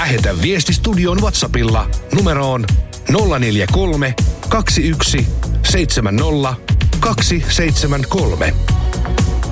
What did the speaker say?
Lähetä viesti studioon WhatsAppilla numeroon 043 21 70 273.